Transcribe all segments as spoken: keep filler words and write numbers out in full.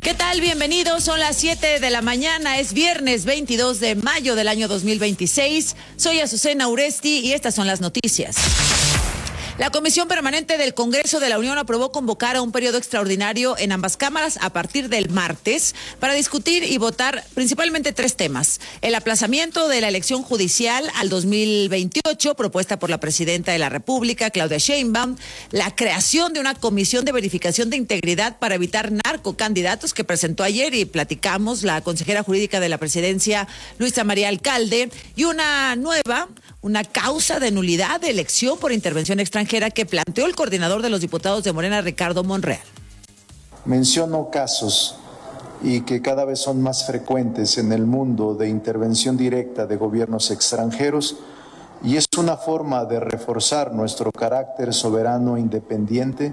¿Qué tal? Bienvenidos, son las siete de la mañana, es viernes veintidós de mayo del año dos mil veintiséis. Soy Azucena Uresti y estas son las noticias. La Comisión Permanente del Congreso de la Unión aprobó convocar a un periodo extraordinario en ambas cámaras a partir del martes para discutir y votar principalmente tres temas. El aplazamiento de la elección judicial al dos mil veintiocho, propuesta por la presidenta de la República, Claudia Sheinbaum, la creación de una comisión de verificación de integridad para evitar narcocandidatos que presentó ayer y platicamos la consejera jurídica de la presidencia, Luisa María Alcalde, y una nueva, una causa de nulidad de elección por intervención extranjera que planteó el coordinador de los diputados de Morena, Ricardo Monreal. Menciono casos y que cada vez son más frecuentes en el mundo de intervención directa de gobiernos extranjeros y es una forma de reforzar nuestro carácter soberano e independiente.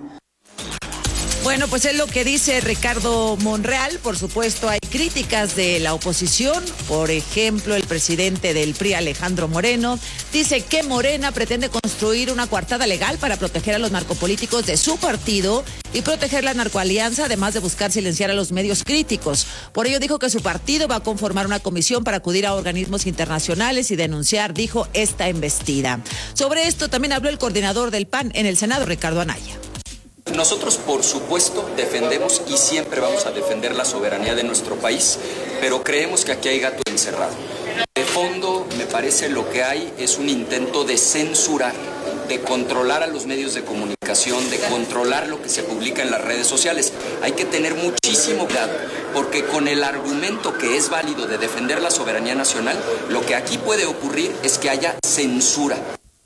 Bueno, pues es lo que dice Ricardo Monreal. Por supuesto, hay críticas de la oposición. Por ejemplo, el presidente del P R I, Alejandro Moreno, dice que Morena pretende construir una coartada legal para proteger a los narcopolíticos de su partido y proteger la narcoalianza, además de buscar silenciar a los medios críticos. Por ello dijo que su partido va a conformar una comisión para acudir a organismos internacionales y denunciar, dijo, esta embestida. Sobre esto también habló el coordinador del P A N en el Senado, Ricardo Anaya. Nosotros, por supuesto, defendemos y siempre vamos a defender la soberanía de nuestro país, pero creemos que aquí hay gato encerrado. De fondo, me parece lo que hay es un intento de censurar, de controlar a los medios de comunicación, de controlar lo que se publica en las redes sociales. Hay que tener muchísimo cuidado, porque con el argumento que es válido de defender la soberanía nacional, lo que aquí puede ocurrir es que haya censura.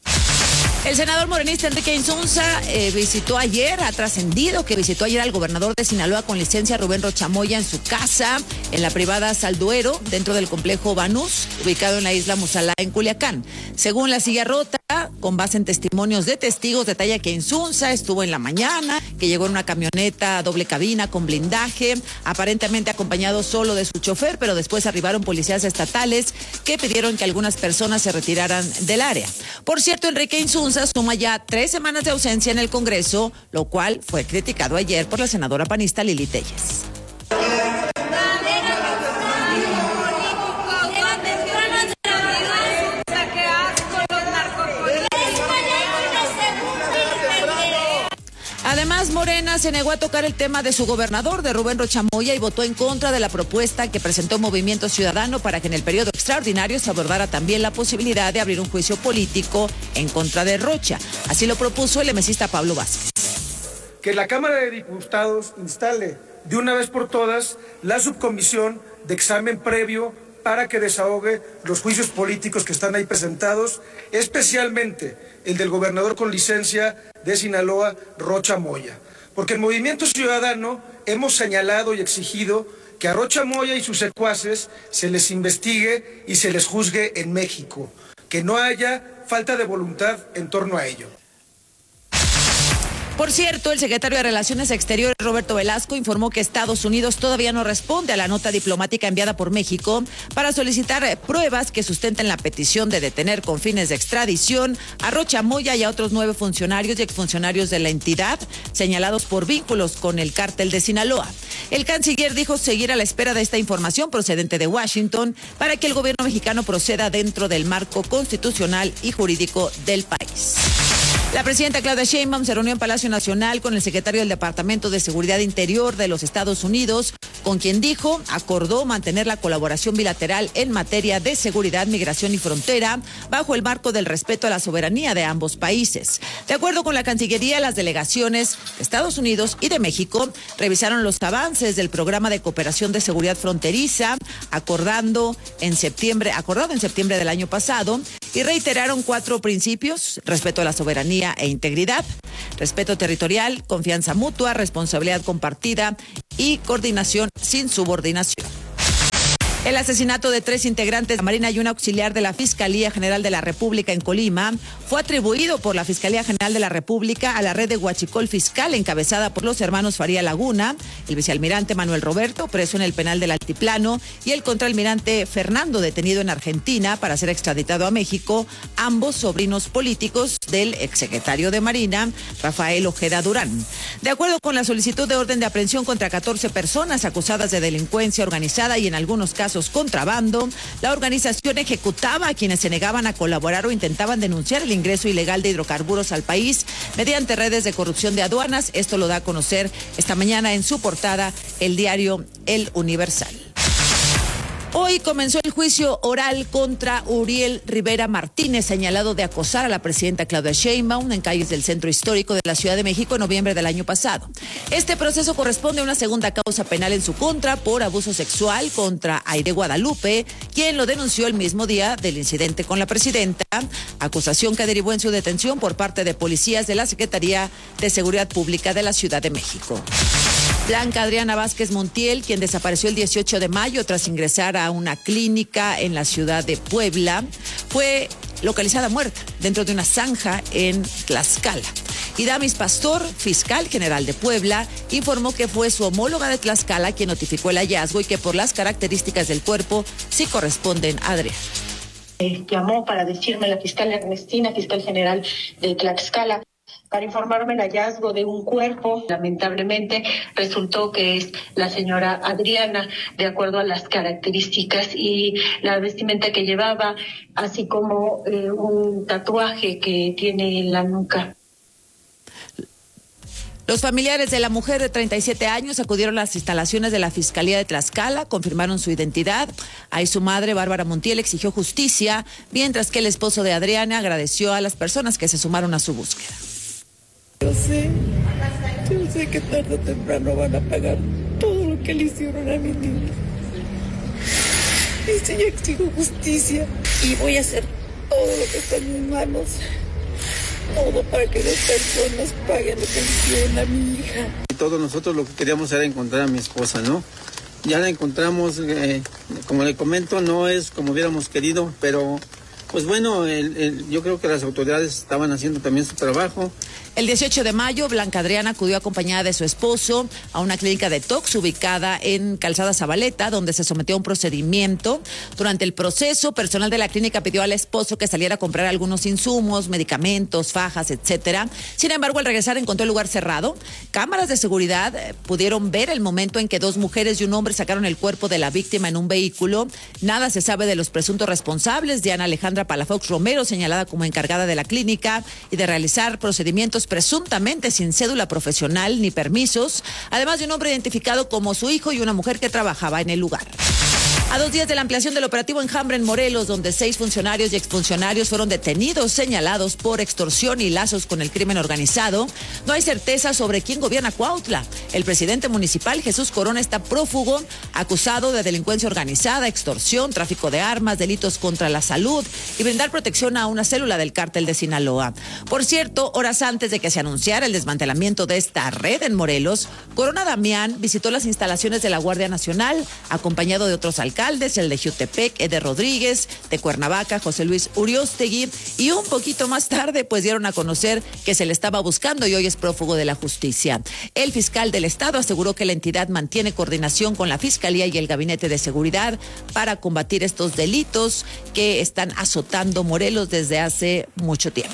El senador morenista Enrique Insunza eh, visitó ayer, ha trascendido que visitó ayer al gobernador de Sinaloa con licencia, Rubén Rocha Moya, en su casa, en la privada Salduero, dentro del complejo Banús, ubicado en la isla Mussalá, en Culiacán. Según La Silla Rota, con base en testimonios de testigos, detalla que Insunza estuvo en la mañana, que llegó en una camioneta doble cabina con blindaje, aparentemente acompañado solo de su chofer, pero después arribaron policías estatales que pidieron que algunas personas se retiraran del área. Por cierto, Enrique Insunza suma ya tres semanas de ausencia en el Congreso, lo cual fue criticado ayer por la senadora panista Lili Telles. Además, Morena se negó a tocar el tema de su gobernador, de Rubén Rocha Moya, y votó en contra de la propuesta que presentó Movimiento Ciudadano para que en el periodo extraordinario se abordara también la posibilidad de abrir un juicio político en contra de Rocha. Así lo propuso el emesista Pablo Vázquez. Que la Cámara de Diputados instale de una vez por todas la subcomisión de examen previo para que desahogue los juicios políticos que están ahí presentados, especialmente el del gobernador con licencia de Sinaloa, Rocha Moya. Porque en Movimiento Ciudadano hemos señalado y exigido que a Rocha Moya y sus secuaces se les investigue y se les juzgue en México, que no haya falta de voluntad en torno a ello. Por cierto, el secretario de Relaciones Exteriores, Roberto Velasco, informó que Estados Unidos todavía no responde a la nota diplomática enviada por México para solicitar pruebas que sustenten la petición de detener con fines de extradición a Rocha Moya y a otros nueve funcionarios y exfuncionarios de la entidad señalados por vínculos con el cártel de Sinaloa. El canciller dijo seguir a la espera de esta información procedente de Washington para que el gobierno mexicano proceda dentro del marco constitucional y jurídico del país. La presidenta Claudia Sheinbaum se reunió en Palacio Nacional con el secretario del Departamento de Seguridad Interior de los Estados Unidos, con quien dijo acordó mantener la colaboración bilateral en materia de seguridad, migración y frontera bajo el marco del respeto a la soberanía de ambos países. De acuerdo con la Cancillería, las delegaciones de Estados Unidos y de México revisaron los avances del programa de cooperación de seguridad fronteriza acordando en septiembre, acordado en septiembre del año pasado, y reiteraron cuatro principios: respeto a la soberanía e integridad, respeto territorial, confianza mutua, responsabilidad compartida y coordinación sin subordinación. El asesinato de tres integrantes de la Marina y un auxiliar de la Fiscalía General de la República en Colima fue atribuido por la Fiscalía General de la República a la red de Huachicol Fiscal encabezada por los hermanos Faría Laguna, el vicealmirante Manuel Roberto, preso en el penal del Altiplano, y el contraalmirante Fernando, detenido en Argentina para ser extraditado a México, ambos sobrinos políticos del exsecretario de Marina, Rafael Ojeda Durán. De acuerdo con la solicitud de orden de aprehensión contra catorce personas acusadas de delincuencia organizada y en algunos casos contrabando, la organización ejecutaba a quienes se negaban a colaborar o intentaban denunciar el ingreso ilegal de hidrocarburos al país mediante redes de corrupción de aduanas. Esto lo da a conocer esta mañana en su portada el diario El Universal. Hoy comenzó el juicio oral contra Uriel Rivera Martínez, señalado de acosar a la presidenta Claudia Sheinbaum en calles del centro histórico de la Ciudad de México en noviembre del año pasado. Este proceso corresponde a una segunda causa penal en su contra por abuso sexual contra Aide Guadalupe, quien lo denunció el mismo día del incidente con la presidenta, acusación que derivó en su detención por parte de policías de la Secretaría de Seguridad Pública de la Ciudad de México. Blanca Adriana Vázquez Montiel, quien desapareció el dieciocho de mayo tras ingresar a una clínica en la ciudad de Puebla, fue localizada muerta dentro de una zanja en Tlaxcala. Y Damis Pastor, fiscal general de Puebla, informó que fue su homóloga de Tlaxcala quien notificó el hallazgo y que por las características del cuerpo sí corresponden a Adrián. Eh, llamó para decirme la fiscal Ernestina, fiscal general de Tlaxcala, para informarme el hallazgo de un cuerpo. Lamentablemente resultó que es la señora Adriana, de acuerdo a las características y la vestimenta que llevaba, así como eh, un tatuaje que tiene en la nuca. Los familiares de la mujer de treinta y siete años acudieron a las instalaciones de la Fiscalía de Tlaxcala, confirmaron su identidad. Ahí su madre, Bárbara Montiel, exigió justicia, mientras que el esposo de Adriana agradeció a las personas que se sumaron a su búsqueda. Yo sé, yo sé que tarde o temprano van a pagar todo lo que le hicieron a mi niña. Y sí, yo exijo justicia y voy a hacer todo lo que está en mis manos, todo para que las personas paguen lo que le hicieron a mi hija. Y todos nosotros lo que queríamos era encontrar a mi esposa, ¿no? Ya la encontramos, eh, como le comento, no es como hubiéramos querido, pero pues bueno, el, el, yo creo que las autoridades estaban haciendo también su trabajo. El dieciocho de mayo, Blanca Adriana acudió acompañada de su esposo a una clínica de tox ubicada en Calzada Zabaleta, donde se sometió a un procedimiento. Durante el proceso, personal de la clínica pidió al esposo que saliera a comprar algunos insumos, medicamentos, fajas, etcétera. Sin embargo, al regresar encontró el lugar cerrado. Cámaras de seguridad eh, pudieron ver el momento en que dos mujeres y un hombre sacaron el cuerpo de la víctima en un vehículo. Nada se sabe de los presuntos responsables. Diana Alejandra Palafox Romero, señalada como encargada de la clínica y de realizar procedimientos presuntamente sin cédula profesional ni permisos, además de un hombre identificado como su hijo y una mujer que trabajaba en el lugar. A dos días de la ampliación del operativo Enjambre en Morelos, donde seis funcionarios y exfuncionarios fueron detenidos, señalados por extorsión y lazos con el crimen organizado, no hay certeza sobre quién gobierna Cuautla. El presidente municipal, Jesús Corona, está prófugo, acusado de delincuencia organizada, extorsión, tráfico de armas, delitos contra la salud y brindar protección a una célula del cártel de Sinaloa. Por cierto, horas antes de que se anunciara el desmantelamiento de esta red en Morelos, Corona Damián visitó las instalaciones de la Guardia Nacional, acompañado de otros alcaldes, el de Jutepec, Eder Rodríguez, de Cuernavaca, José Luis Uriostegui, y un poquito más tarde pues dieron a conocer que se le estaba buscando y hoy es prófugo de la justicia. El fiscal del estado aseguró que la entidad mantiene coordinación con la Fiscalía y el Gabinete de Seguridad para combatir estos delitos que están azotando Morelos desde hace mucho tiempo.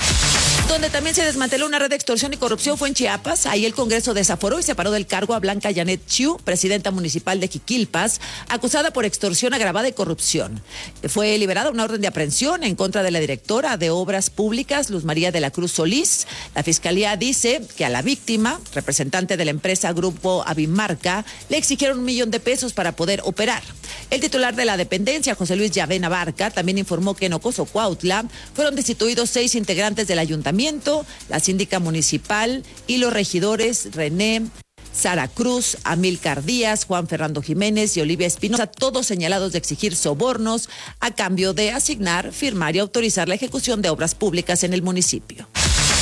Donde también se desmanteló una red de extorsión y corrupción fue en Chiapas. Ahí el Congreso desaforó y separó del cargo a Blanca Janet Chiu, presidenta municipal de Jiquilpas, acusada por extorsión agravada y corrupción. Fue liberada una orden de aprehensión en contra de la directora de Obras Públicas, Luz María de la Cruz Solís. La Fiscalía dice que a la víctima, representante de la empresa Grupo Avimarca, le exigieron un millón de pesos para poder operar. El titular de la dependencia, José Luis Llavena Barca, también informó que en Ocoso, Cuautla, fueron destituidos seis integrantes del ayuntamiento, la síndica municipal y los regidores René, Sara Cruz, Amílcar Díaz, Juan Fernando Jiménez y Olivia Espinosa, todos señalados de exigir sobornos a cambio de asignar, firmar y autorizar la ejecución de obras públicas en el municipio.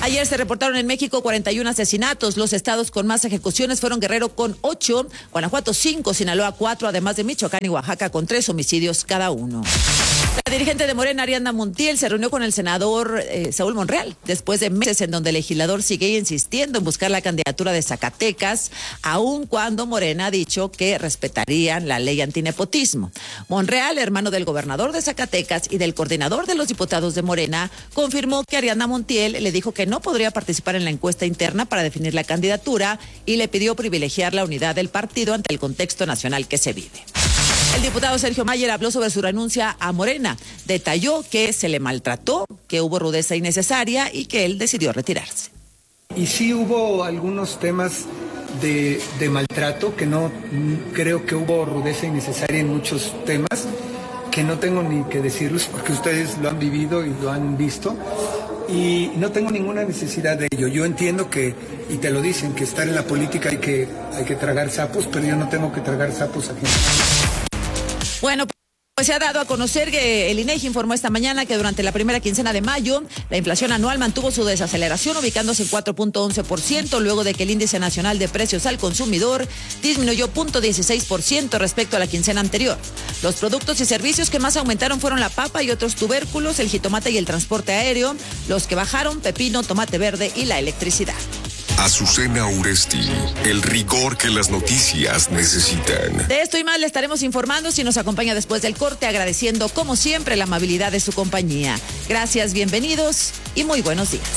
Ayer se reportaron en México cuarenta y uno asesinatos. Los estados con más ejecuciones fueron Guerrero con ocho, Guanajuato cinco, Sinaloa cuatro, además de Michoacán y Oaxaca con tres homicidios cada uno. La dirigente de Morena, Ariadna Montiel, se reunió con el senador eh, Saúl Monreal después de meses en donde el legislador sigue insistiendo en buscar la candidatura de Zacatecas, aun cuando Morena ha dicho que respetarían la ley antinepotismo. Monreal, hermano del gobernador de Zacatecas y del coordinador de los diputados de Morena, confirmó que Ariadna Montiel le dijo que no podría participar en la encuesta interna para definir la candidatura y le pidió privilegiar la unidad del partido ante el contexto nacional que se vive. El diputado Sergio Mayer habló sobre su renuncia a Morena. Detalló que se le maltrató, que hubo rudeza innecesaria y que él decidió retirarse. Y sí hubo algunos temas de, de maltrato, que no creo que hubo rudeza innecesaria en muchos temas, que no tengo ni que decirlos porque ustedes lo han vivido y lo han visto. Y no tengo ninguna necesidad de ello. Yo entiendo que, y te lo dicen, que estar en la política hay que, hay que tragar sapos, pero yo no tengo que tragar sapos aquí. Bueno, pues se ha dado a conocer que el INEGI informó esta mañana que durante la primera quincena de mayo la inflación anual mantuvo su desaceleración ubicándose en cuatro punto once por ciento luego de que el índice nacional de precios al consumidor disminuyó cero punto dieciséis por ciento respecto a la quincena anterior. Los productos y servicios que más aumentaron fueron la papa y otros tubérculos, el jitomate y el transporte aéreo. Los que bajaron, pepino, tomate verde y la electricidad. Azucena Uresti, el rigor que las noticias necesitan. De esto y más le estaremos informando si nos acompaña después del corte, agradeciendo como siempre la amabilidad de su compañía. Gracias, bienvenidos y muy buenos días.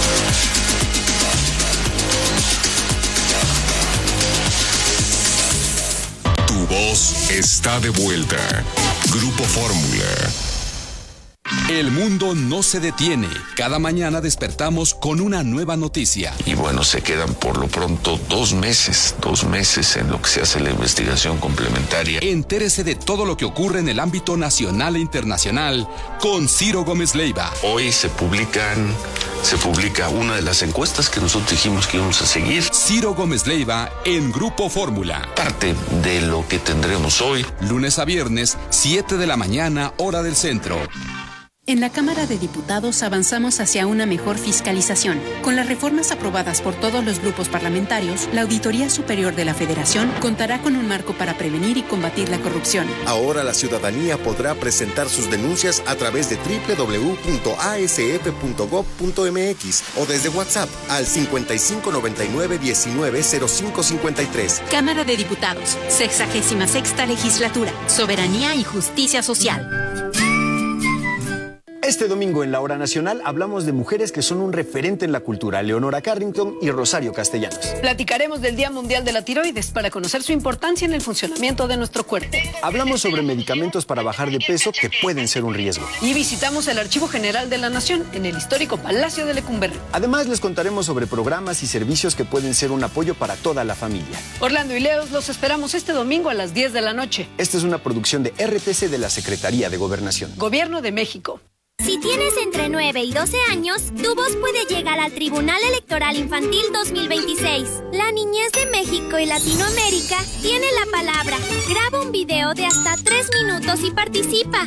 Tu voz está de vuelta. Grupo Fórmula. El mundo no se detiene. Cada mañana despertamos con una nueva noticia. Y bueno, se quedan por lo pronto dos meses, dos meses en lo que se hace la investigación complementaria. Entérese de todo lo que ocurre en el ámbito nacional e internacional con Ciro Gómez Leiva. Hoy se publican, se publica una de las encuestas que nosotros dijimos que íbamos a seguir. Ciro Gómez Leiva en Grupo Fórmula. Parte de lo que tendremos hoy. Lunes a viernes, siete de la mañana, hora del centro. En la Cámara de Diputados avanzamos hacia una mejor fiscalización. Con las reformas aprobadas por todos los grupos parlamentarios, la Auditoría Superior de la Federación contará con un marco para prevenir y combatir la corrupción. Ahora la ciudadanía podrá presentar sus denuncias a través de doble u doble u doble u punto a s f punto gob punto m x o desde WhatsApp al cincuenta y cinco noventa y nueve diecinueve cero cinco cincuenta y tres. Cámara de Diputados, sexagésima sexta legislatura, soberanía y justicia social. Este domingo en la Hora Nacional hablamos de mujeres que son un referente en la cultura, Leonora Carrington y Rosario Castellanos. Platicaremos del Día Mundial de la Tiroides para conocer su importancia en el funcionamiento de nuestro cuerpo. Hablamos sobre medicamentos para bajar de peso que pueden ser un riesgo. Y visitamos el Archivo General de la Nación en el histórico Palacio de Lecumberri. Además les contaremos sobre programas y servicios que pueden ser un apoyo para toda la familia. Orlando y Leos los esperamos este domingo a las diez de la noche. Esta es una producción de R T C de la Secretaría de Gobernación. Gobierno de México. Si tienes entre nueve y doce años, tu voz puede llegar al Tribunal Electoral Infantil dos mil veintiséis. La niñez de México y Latinoamérica tiene la palabra. Graba un video de hasta tres minutos y participa.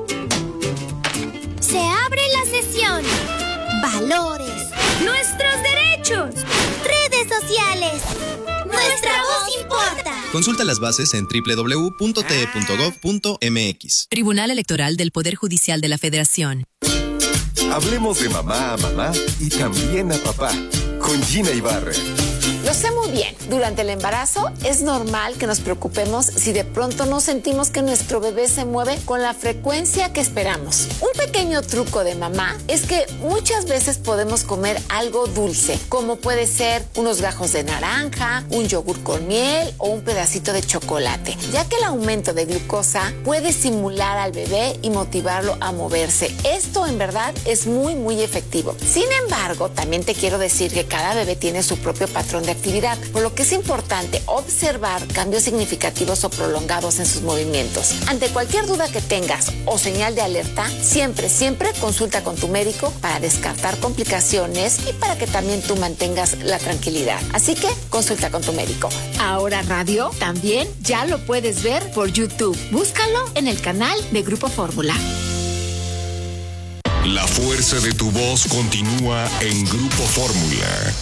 Se abre la sesión. Valores. Nuestros derechos. Redes sociales. Nuestra voz importa. Consulta las bases en doble u doble u doble u punto t e punto gob punto m x. Tribunal Electoral del Poder Judicial de la Federación. Hablemos de mamá a mamá y también a papá, con Gina Ibarra. Lo sé muy bien. Durante el embarazo es normal que nos preocupemos si de pronto no sentimos que nuestro bebé se mueve con la frecuencia que esperamos. Un pequeño truco de mamá es que muchas veces podemos comer algo dulce, como puede ser unos gajos de naranja, un yogur con miel o un pedacito de chocolate, ya que el aumento de glucosa puede estimular al bebé y motivarlo a moverse. Esto en verdad es muy, muy efectivo. Sin embargo, también te quiero decir que cada bebé tiene su propio patrón de actividad, por lo que es importante observar cambios significativos o prolongados en sus movimientos. Ante cualquier duda que tengas o señal de alerta, siempre, siempre consulta con tu médico para descartar complicaciones y para que también tú mantengas la tranquilidad. Así que consulta con tu médico. Ahora Radio también ya lo puedes ver por YouTube. Búscalo en el canal de Grupo Fórmula. La fuerza de tu voz continúa en Grupo Fórmula.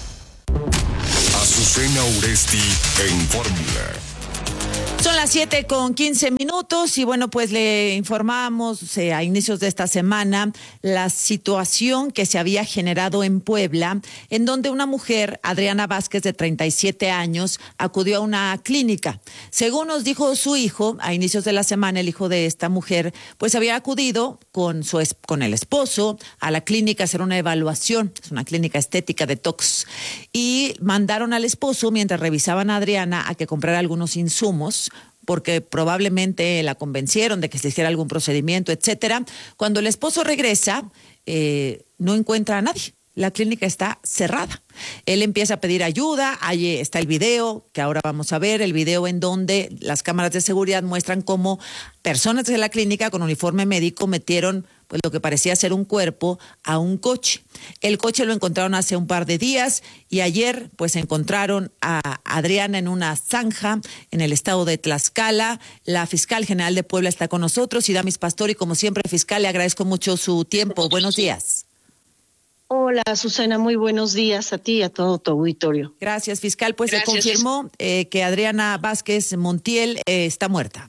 Azucena Uresti en Fórmula. Son las siete con quince minutos y bueno, pues le informamos eh, a inicios de esta semana la situación que se había generado en Puebla, en donde una mujer, Adriana Vázquez, de treinta y siete años, acudió a una clínica. Según nos dijo su hijo, a inicios de la semana, el hijo de esta mujer, pues había acudido con, su, con el esposo a la clínica a hacer una evaluación, es una clínica estética detox, y mandaron al esposo, mientras revisaban a Adriana, a que comprara algunos insumos, porque probablemente la convencieron de que se hiciera algún procedimiento, etcétera. Cuando el esposo regresa, eh, no encuentra a nadie. La clínica está cerrada. Él empieza a pedir ayuda, ahí está el video, que ahora vamos a ver, el video en donde las cámaras de seguridad muestran cómo personas de la clínica con uniforme médico metieron pues lo que parecía ser un cuerpo a un coche. El coche lo encontraron hace un par de días y ayer pues encontraron a Adriana en una zanja en el estado de Tlaxcala. La fiscal general de Puebla está con nosotros, Idamis Pastori, como siempre, fiscal, le agradezco mucho su tiempo. Buenos días. Hola, Susana, muy buenos días a ti y a todo tu auditorio. Gracias, fiscal. Pues Gracias. Se confirmó eh, que Adriana Vázquez Montiel eh, está muerta.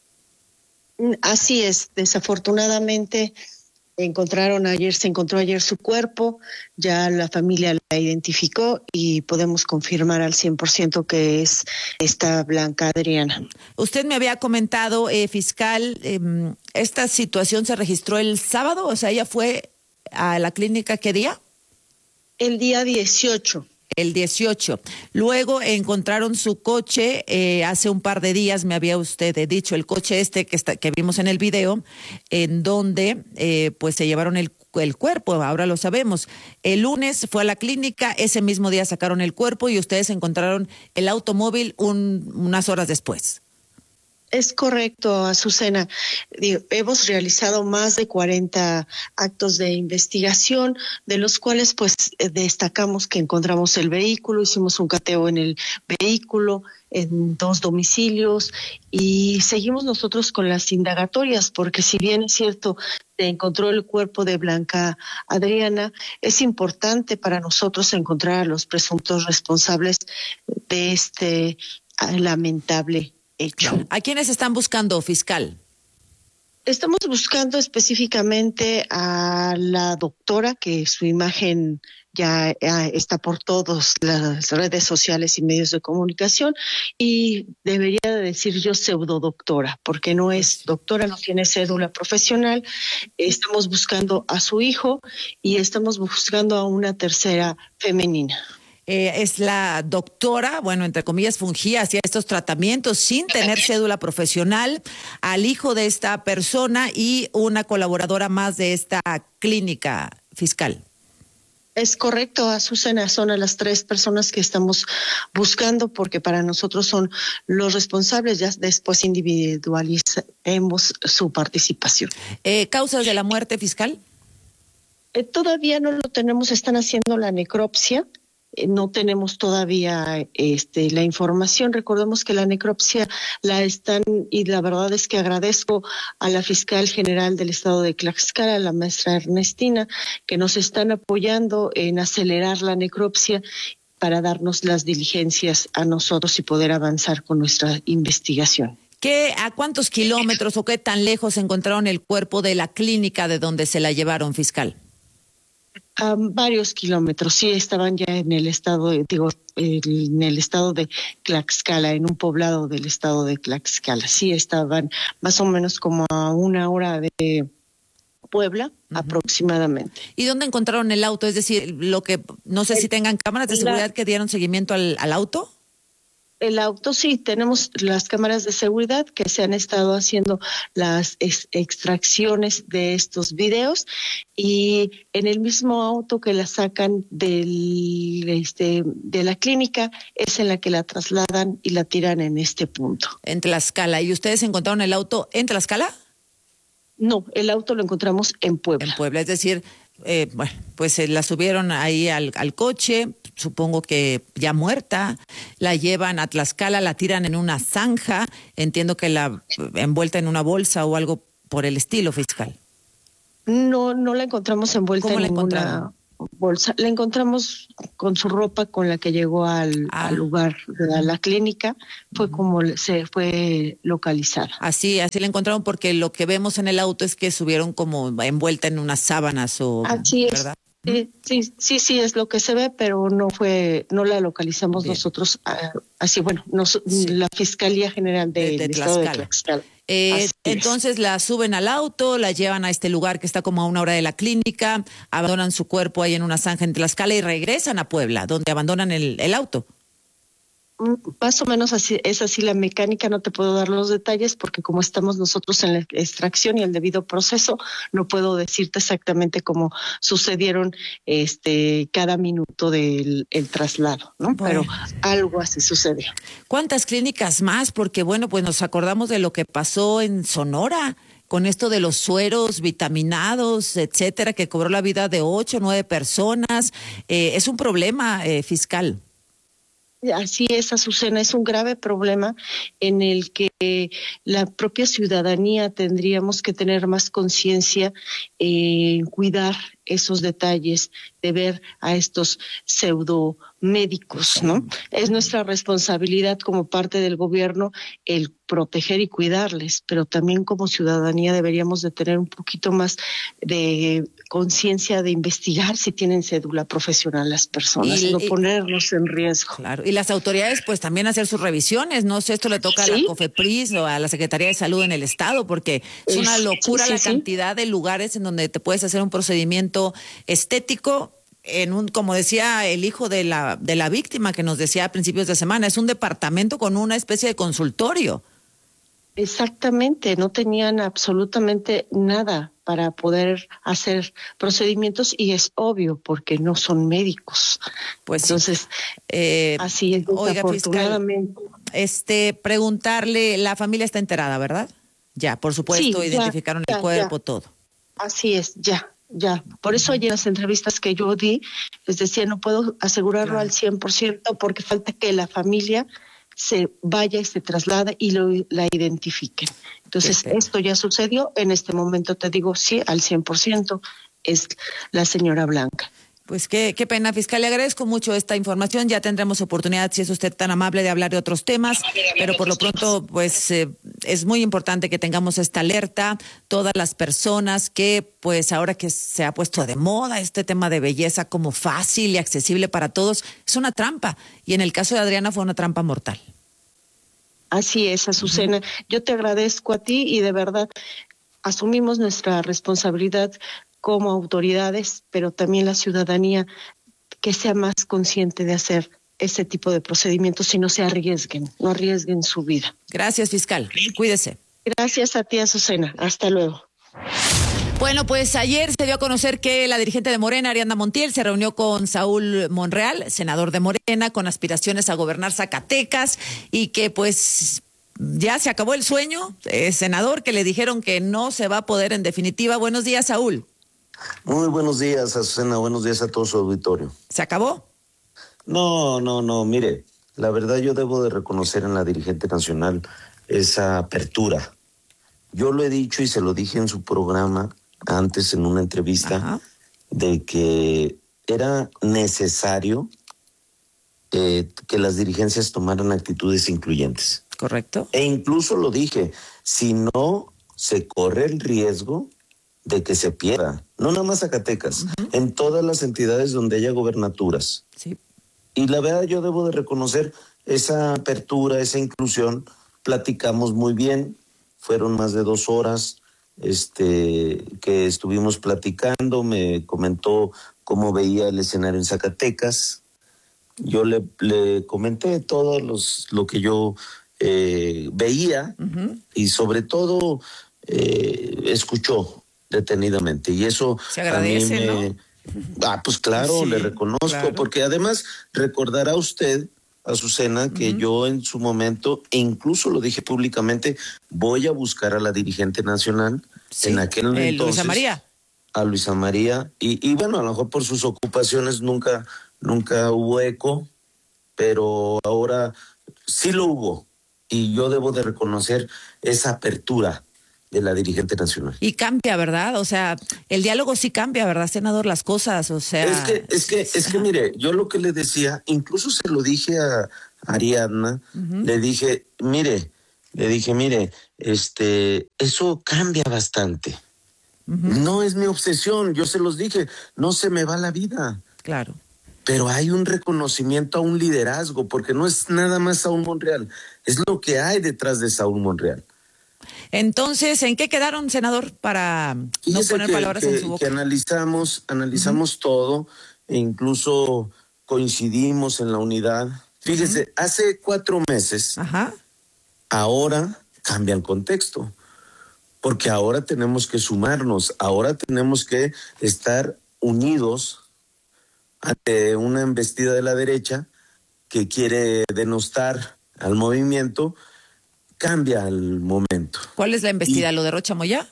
Así es, desafortunadamente encontraron ayer, se encontró ayer su cuerpo, ya la familia la identificó y podemos confirmar al cien por ciento que es esta Blanca Adriana. Usted me había comentado, eh, fiscal, eh, esta situación se registró el sábado, o sea, ella fue a la clínica, ¿qué día? El día dieciocho. El dieciocho. Luego encontraron su coche, eh, hace un par de días me había usted dicho, el coche este que está, que vimos en el video, en donde eh, pues se llevaron el, el cuerpo, ahora lo sabemos. El lunes fue a la clínica, ese mismo día sacaron el cuerpo y ustedes encontraron el automóvil un, unas horas después. Es correcto, Azucena. Hemos realizado más de cuarenta actos de investigación, de los cuales pues destacamos que encontramos el vehículo, hicimos un cateo en el vehículo, en dos domicilios y seguimos nosotros con las indagatorias, porque si bien es cierto, se encontró el cuerpo de Blanca Adriana, es importante para nosotros encontrar a los presuntos responsables de este lamentable hecho. ¿A quiénes están buscando, fiscal? Estamos buscando específicamente a la doctora, que su imagen ya está por todas las redes sociales y medios de comunicación, y debería de decir yo pseudodoctora, porque no es doctora, no tiene cédula profesional. Estamos buscando a su hijo y estamos buscando a una tercera femenina. Eh, es la doctora, bueno, entre comillas, fungía, hacía estos tratamientos sin tener cédula profesional, al hijo de esta persona y una colaboradora más de esta clínica, fiscal. Es correcto, Azucena, son a las tres personas que estamos buscando porque para nosotros son los responsables, ya después individualicemos su participación. Eh, ¿Causas de la muerte, fiscal? Eh, todavía no lo tenemos, están haciendo la necropsia. No tenemos todavía este, la información. Recordemos que la necropsia la están, y la verdad es que agradezco a la fiscal general del estado de Tlaxcala, la maestra Ernestina, que nos están apoyando en acelerar la necropsia para darnos las diligencias a nosotros y poder avanzar con nuestra investigación. ¿Qué, a cuántos kilómetros o qué tan lejos encontraron el cuerpo de la clínica de donde se la llevaron, fiscal? Um, varios kilómetros, sí, estaban ya en el estado, digo, en el estado de Tlaxcala, en un poblado del estado de Tlaxcala. Sí, estaban más o menos como a una hora de Puebla, uh-huh, aproximadamente. ¿Y dónde encontraron el auto? Es decir, lo que no sé el, si tengan cámaras de seguridad la, que dieron seguimiento al, al auto. El auto, sí, tenemos las cámaras de seguridad que se han estado haciendo las ex- extracciones de estos videos, y en el mismo auto que la sacan del, este, de la clínica es en la que la trasladan y la tiran en este punto. En Tlaxcala. ¿Y ustedes encontraron el auto en Tlaxcala? No, el auto lo encontramos en Puebla. En Puebla, es decir, eh, bueno, pues eh, la subieron ahí al, al coche, supongo que ya muerta, la llevan a Tlaxcala, la tiran en una zanja, entiendo que la envuelta en una bolsa o algo por el estilo, fiscal. No, no la encontramos envuelta en la ninguna bolsa. La encontramos con su ropa con la que llegó al, ah. al lugar de la clínica. Fue uh-huh. como se fue localizada. Así, así la encontraron, porque lo que vemos en el auto es que subieron como envuelta en unas sábanas o, así ¿verdad? Es. Sí, sí, sí, sí, es lo que se ve, pero no fue, no la localizamos Bien. nosotros. Uh, así, bueno, nos, sí. la Fiscalía General de, de, de Estado de Tlaxcala. Eh, entonces es. la suben al auto, la llevan a este lugar que está como a una hora de la clínica, abandonan su cuerpo ahí en una zanja en Tlaxcala y regresan a Puebla, donde abandonan el, el auto. Más o menos así es así la mecánica. No te puedo dar los detalles porque como estamos nosotros en la extracción y el debido proceso, no puedo decirte exactamente cómo sucedieron este cada minuto del el traslado, ¿no? Bueno. Pero algo así sucedió. ¿Cuántas clínicas más? Porque bueno, pues nos acordamos de lo que pasó en Sonora con esto de los sueros vitaminados, etcétera, que cobró la vida de ocho, nueve personas. Eh, es un problema eh, fiscal. Así es, Azucena, es un grave problema en el que la propia ciudadanía tendríamos que tener más conciencia en eh, cuidar esos detalles, de ver a estos pseudo médicos, ¿no? Es nuestra responsabilidad como parte del gobierno el proteger y cuidarles, pero también como ciudadanía deberíamos de tener un poquito más de conciencia de investigar si tienen cédula profesional las personas, y, no y, ponerlos en riesgo. Claro, y las autoridades pues también hacer sus revisiones, no sé, esto le toca ¿Sí? a la COFEPRIS o a la Secretaría de Salud en el Estado, porque es, es una locura sí, sí, la sí. cantidad de lugares en donde te puedes hacer un procedimiento estético. En un, como decía el hijo de la de la víctima que nos decía a principios de semana, es un departamento con una especie de consultorio. Exactamente, no tenían absolutamente nada para poder hacer procedimientos y es obvio porque no son médicos. Pues entonces, eh, así es, oiga, desafortunadamente. Fiscal, este, preguntarle, la familia está enterada, ¿verdad? Ya, por supuesto, sí, identificaron ya, el cuerpo, ya. todo. Así es, ya. Ya, por eso ayer en las entrevistas que yo di, les decía, no puedo asegurarlo claro. al cien por ciento porque falta que la familia se vaya y se traslade y lo, la identifiquen. Entonces, Perfecto. esto ya sucedió, en este momento te digo, sí, al cien por ciento es la señora Blanca. Pues qué, qué pena, fiscal, le agradezco mucho esta información, ya tendremos oportunidad, si es usted tan amable, de hablar de otros temas, pero por lo pronto, pues eh, es muy importante que tengamos esta alerta, todas las personas que, pues ahora que se ha puesto de moda este tema de belleza como fácil y accesible para todos, es una trampa, y en el caso de Adriana fue una trampa mortal. Así es, Azucena, uh-huh. yo te agradezco a ti y de verdad asumimos nuestra responsabilidad como autoridades, pero también la ciudadanía que sea más consciente de hacer ese tipo de procedimientos y no se arriesguen, no arriesguen su vida. Gracias, fiscal. Cuídese. Gracias a ti, Azucena. Hasta luego. Bueno, pues ayer se dio a conocer que la dirigente de Morena, Ariadna Montiel, se reunió con Saúl Monreal, senador de Morena, con aspiraciones a gobernar Zacatecas y que pues ya se acabó el sueño, eh, senador, que le dijeron que no se va a poder en definitiva. Buenos días, Saúl. Muy buenos días, Azucena, buenos días a todo su auditorio. ¿Se acabó? No, no, no, mire, la verdad yo debo de reconocer en la dirigente nacional esa apertura. Yo lo he dicho y se lo dije en su programa antes en una entrevista, Ajá. de que era necesario eh, que las dirigencias tomaran actitudes incluyentes. Correcto. E incluso lo dije, si no se corre el riesgo de que se pierda, no nada más Zacatecas, uh-huh. en todas las entidades donde haya gobernaturas. Sí. Y la verdad yo debo de reconocer esa apertura, esa inclusión, platicamos muy bien, fueron más de dos horas este, que estuvimos platicando, me comentó cómo veía el escenario en Zacatecas, yo le, le comenté todo los, lo que yo eh, veía uh-huh. y sobre todo eh, escuchó detenidamente y eso se agradece, a mí me... ¿no? Ah, pues claro, sí, le reconozco, claro. porque además recordará usted, Azucena, que uh-huh. yo en su momento, e incluso lo dije públicamente, voy a buscar a la dirigente nacional sí, en aquel eh, entonces. Luisa María. A Luisa María, y, y bueno, a lo mejor por sus ocupaciones nunca, nunca hubo eco, pero ahora sí lo hubo, y yo debo de reconocer esa apertura de la dirigente nacional. Y cambia, ¿verdad? O sea, el diálogo sí cambia, ¿verdad, senador? Las cosas, o sea... Es que, es que, es que mire, yo lo que le decía, incluso se lo dije a Ariadna, uh-huh. le dije, mire, le dije, mire, este, eso cambia bastante. Uh-huh. No es mi obsesión, yo se los dije, no se me va la vida. Claro. Pero hay un reconocimiento a un liderazgo, porque no es nada más Saúl Monreal, es lo que hay detrás de Saúl Monreal. Entonces, ¿en qué quedaron, senador, para no poner que, palabras que, en su boca? Que analizamos, analizamos uh-huh. todo, e incluso coincidimos en la unidad. Fíjese, uh-huh. hace cuatro meses, Ajá. ahora cambia el contexto, porque ahora tenemos que sumarnos, ahora tenemos que estar unidos ante una embestida de la derecha que quiere denostar al movimiento. Cambia el momento. ¿Cuál es la embestida? Y ¿lo de Rocha Moya?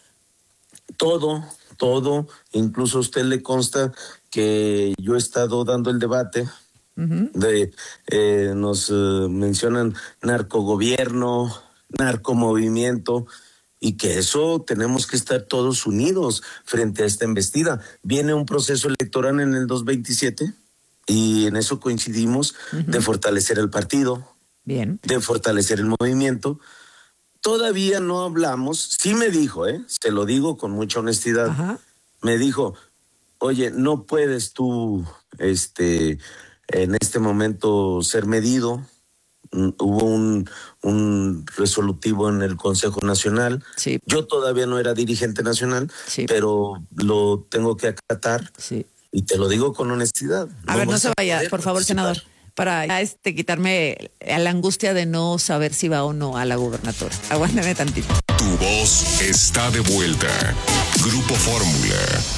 Todo, todo. Incluso a usted le consta que yo he estado dando el debate. Uh-huh. de eh, Nos uh, mencionan narcogobierno, narcomovimiento, y que eso tenemos que estar todos unidos frente a esta embestida. Viene un proceso electoral en el dos mil veintisiete y en eso coincidimos, uh-huh. de fortalecer el partido. Bien. De fortalecer el movimiento. Todavía no hablamos, sí me dijo, ¿eh? Se lo digo con mucha honestidad. Ajá. Me dijo, oye, no puedes tú, este, en este momento ser medido. Hubo un, un resolutivo en el Consejo Nacional. Sí. Yo todavía no era dirigente nacional, sí. pero lo tengo que acatar. Sí. Y te lo digo con honestidad. A no ver, no se vaya, por favor, participar. senador. Para este, quitarme a la angustia de no saber si va o no a la gubernatura. Aguántame tantito. Tu voz está de vuelta. Grupo Fórmula.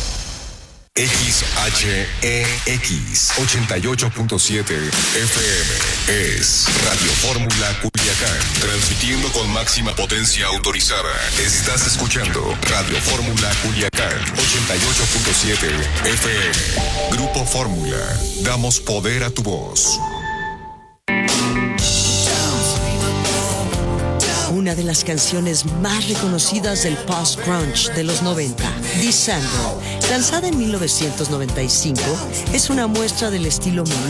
X H E X ochenta y ocho punto siete F M es Radio Fórmula Culiacán, transmitiendo con máxima potencia autorizada. Estás escuchando Radio Fórmula Culiacán ochenta y ocho punto siete F M. Grupo Fórmula, damos poder a tu voz. Una de las canciones más reconocidas del post-grunge de los noventa, December, lanzada en mil novecientos noventa y cinco, es una muestra del estilo